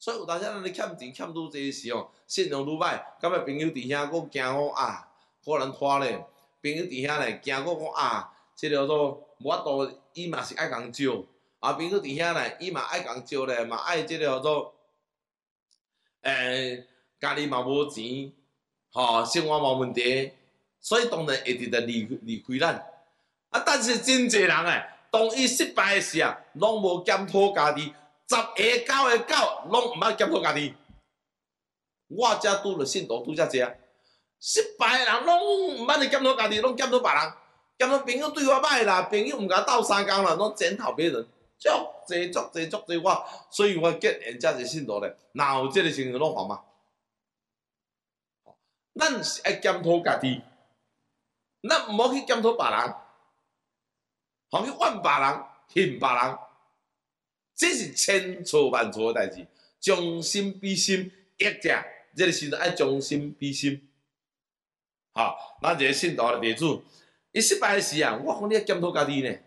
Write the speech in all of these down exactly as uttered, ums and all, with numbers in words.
所以有当时咱咧欠钱欠愈济时候，信用愈歹，感觉朋友伫遐，佫惊讲啊，可能拖咧，朋友伫遐咧，惊佫讲啊，即个做无法度，伊嘛是爱共招，啊，朋友伫遐咧，伊嘛爱共招咧，嘛爱即个叫做，诶，家己嘛无钱，吼、生活无问题，所以当然会直直离离开咱。啊，但是真侪人诶，当伊失败诶时啊，拢无检讨家己。十个九个九拢毋捌检讨家己，我遮拄着信徒拄遮济啊！失败诶人拢毋捌去检讨家己，拢检讨别人，检讨朋友对我歹啦，朋友毋甲斗相共啦，拢检讨别人，足济足济足济我，所以我结缘遮济信徒咧，哪有即个情形拢烦嘛？咱是爱检讨家己，咱毋好去检讨别人，好去怨别人、恨别人。这是千错万错的代志，将心比心，一者，这个时阵爱将心比心。好，咱一个信徒的例子，伊失败时啊，我讲你要检讨家己呢，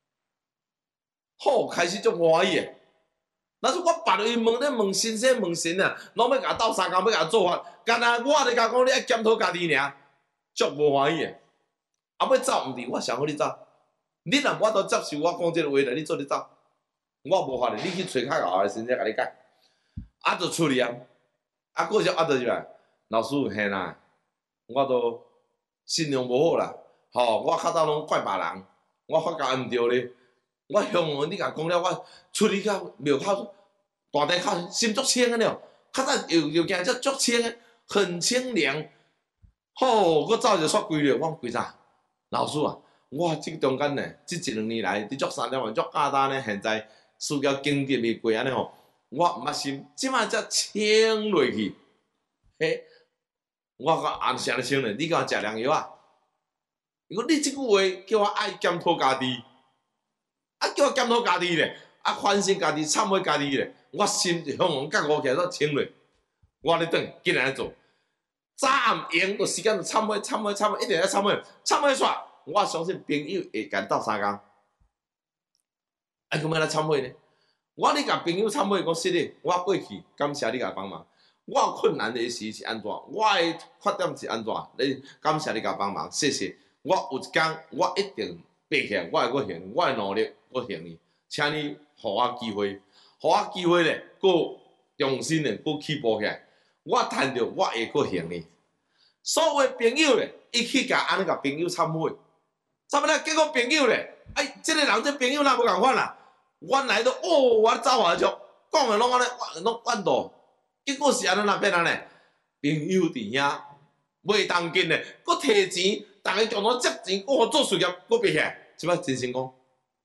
好，开始足欢喜的。但是我别落去问咧问先生问神啊，拢要甲斗相共，要甲做法，干那我咧甲讲你爱检讨家己尔，足无欢喜的。啊，要走毋伫，我想好你走，你若无法度接受我讲这个话咧，你做你走。我无法度，你去找较后的先生甲你改，啊，就处理啊，啊，过些啊，就是啦，老师嘿啦，我都信用无好啦，吼，我较早拢怪别人，我发觉毋对咧，我向问你甲讲了，我处理到庙口大地口心足清个了，较早又又惊这足清个，很清凉，吼，我走就煞规了，我规啥？老师啊，我即中间呢，即一两年来，伫足三点钟足简单呢，现在。需要经济未过安尼吼，我毋捌心，即摆才清落去。嘿，我讲安啥咧清咧？你甲我食凉药啊？如果你即句话叫我爱检讨家己，啊叫我检讨家己咧，啊反省家己、忏悔家己咧，我心就向往甲我起来清落。我咧等，竟然做，早暗用个时间就忏悔、忏悔、忏悔，一定要忏悔，忏悔煞，我相信朋友会甲斗相共。啊，咁要来忏悔呢？我咧甲朋友忏悔，讲实咧，我过去感谢你甲帮忙。我困难的时是安怎？我的缺点是安怎？你感谢你甲帮忙，谢谢。我有一天我一定爬起来，我会搁行，我会努力搁行你。请你互我机会，互我机会咧，搁重新咧，搁起步起来。我趁着我会搁行你。所有的朋友咧，一起甲安尼甲朋友忏悔，忏悔了，结果朋友咧，哎，即、這个人即朋友哪无共款啦？原来都哦，我走下足，讲的拢安尼，拢怨道，结果是安尼哪变安尼？朋友伫遐袂当紧咧，搁摕钱，逐个共同接钱，搁互做事业，搁变起来，即摆真成功。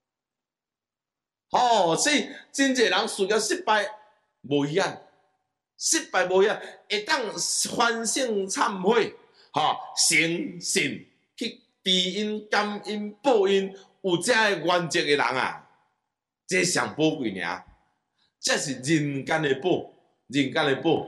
哦，所以真侪人事业失败无险，失败无险，会当反省忏悔，吼、哦，诚信去知因、感因、报因，有遮个原则的人啊。这上宝贵尔，这是人间的宝，人间的宝。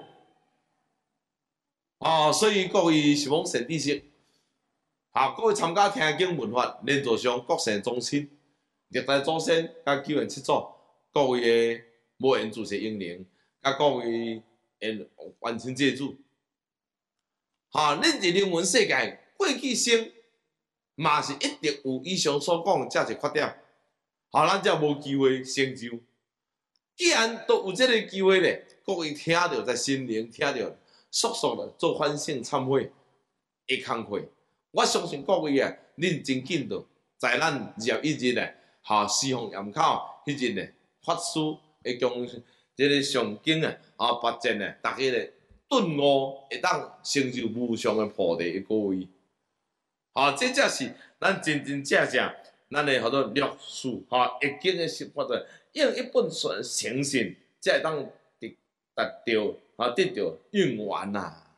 哦，所以各位是讲善知识，啊，各位参加听经文法，连座上各善终身，历代祖先甲九元七祖，各位的无缘主持英灵，甲各位的完成借主。哈、啊，恁伫灵魂世界过去生，嘛是一定有以上所讲这一缺点。好，咱才无机会成就。既然都有这个机会咧，各位听到在心灵听到，速速的做反省忏悔，会慷慨。我相信各位啊，恁真紧到在咱二十一日咧，哈，四方岩口迄日咧，法师会将这个上经啊，啊，八证咧，大家咧顿悟，会当成就无上的菩提的果位。好，这才是咱真真正正。咱的好多律师，哈，易经的说法者，用一本纯诚信，才会当得得到，啊，得到应缘呐。